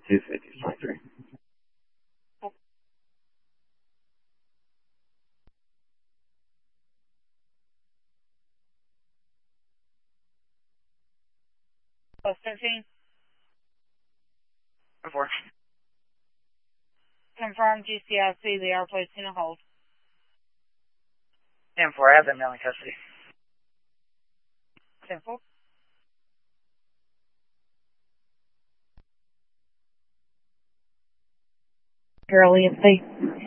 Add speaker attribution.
Speaker 1: 250.3.
Speaker 2: Plus 13.
Speaker 1: 4.
Speaker 2: Confirm GCIC, they are placing a hold.
Speaker 1: 10-4, I have them now in custody.
Speaker 2: 10-4.
Speaker 3: Carol EMC.